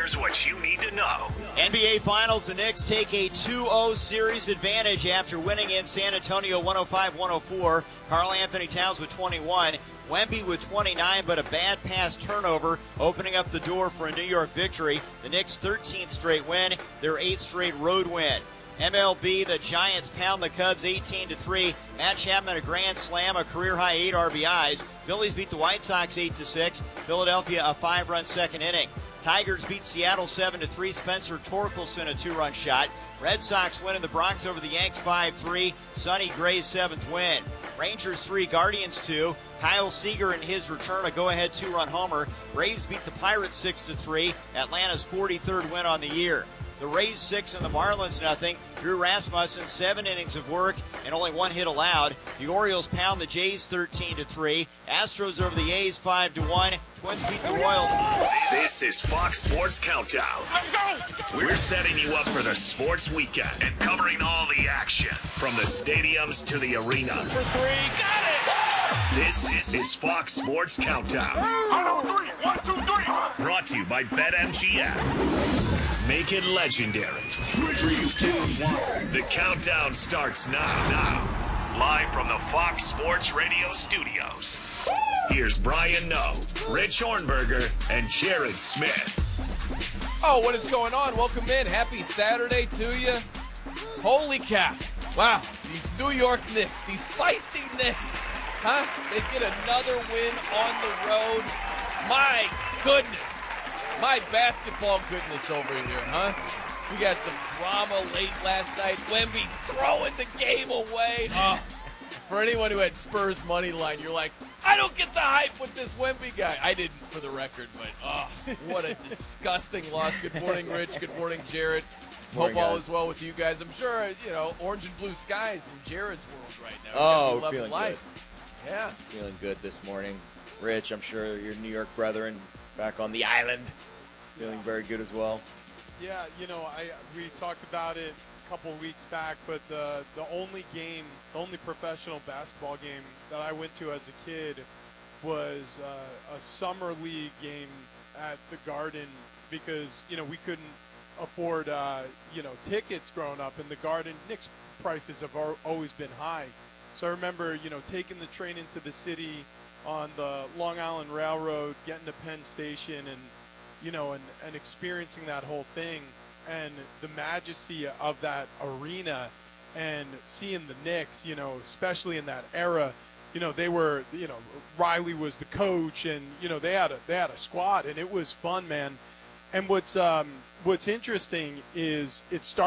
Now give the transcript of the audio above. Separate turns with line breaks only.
Here's what you need to know.
NBA Finals, the Knicks take a 2-0 series advantage after winning in San Antonio 105-104. Karl Anthony Towns with 21. Wemby with 29, but a bad pass turnover opening up the door for a New York victory. The Knicks' 13th straight win, their 8th straight road win. MLB, the Giants pound the Cubs 18-3. Matt Chapman a grand slam, a career-high 8 RBIs. Phillies beat the White Sox 8-6. Philadelphia a 5-run second inning. Tigers beat Seattle 7-3. Spencer Torkelson a 2-run shot. Red Sox win in the Bronx over the Yanks 5-3. Sonny Gray's 7th win. Rangers 3, Guardians 2. Kyle Seager in his return a go-ahead 2-run homer. Braves beat the Pirates 6-3. Atlanta's 43rd win on the year. The Rays 6 and the Marlins nothing. Drew Rasmussen 7 innings of work and only 1 hit allowed. The Orioles pound the Jays 13-3. Astros over the A's 5-1. Twins beat the Royals.
This is Fox Sports Countdown. We're setting you up for the sports weekend and covering all the action from the stadiums to the arenas.
For 3, got it!
This is Fox Sports Countdown.
1, 2, 3.
Brought to you by BetMGM. Make it legendary. 3, 2, 1. The countdown starts now. Live from the Fox Sports Radio studios. Here's Brian Noe, Rich Hornberger, and Jared Smith.
Oh, what is going on? Welcome in. Happy Saturday to you. Holy cow. Wow. These New York Knicks, these feisty Knicks, huh? They get another win on the road. My goodness. My basketball goodness over here, huh? We got some drama late last night. Wemby throwing the game away. For anyone who had Spurs money line, you're like, I don't get the hype with this Wemby guy. I didn't, for the record, but what a disgusting loss. Good morning, Rich. Good morning, Jared. Hope all is well with you guys. I'm sure, orange and blue skies in Jared's world right now.
Oh, we're feeling
life.
Good.
Yeah.
Feeling good this morning. Rich, I'm sure your New York brethren back on the island feeling very good as well.
Yeah, we talked about it a couple of weeks back, but the only professional basketball game that I went to as a kid was a summer league game at the Garden because, we couldn't afford, tickets growing up in the Garden. Knicks prices have always been high. So I remember, taking the train into the city on the Long Island Railroad, getting to Penn Station and experiencing that whole thing and the majesty of that arena and seeing the Knicks, especially in that era, they were, Riley was the coach and, they had a squad and it was fun, man. And what's interesting is it started